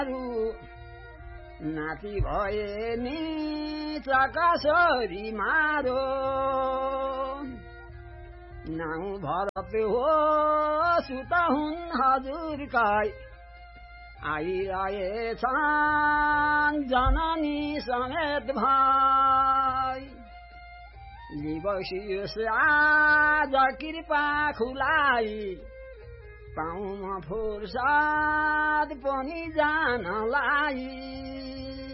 नाति भए नि चकसरी मारो नाउ भरत हो सुत हुन् हजुरकै आइरहेछन् जननी समेत भाइ लिबसियोस् आज कृपा खुलाई पाउँ म फुर्सद पनि जानलाई